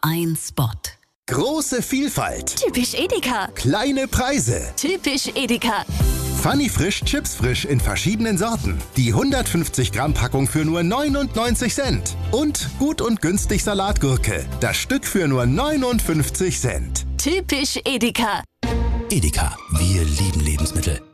ein Spot. Große Vielfalt. Typisch Edeka. Kleine Preise. Typisch Edeka. Funny Frisch Chips Frisch in verschiedenen Sorten. Die 150 Gramm Packung für nur 99 Cent. Und gut und günstig Salatgurke. Das Stück für nur 59 Cent. Typisch Edeka. Edeka, wir lieben Lebensmittel.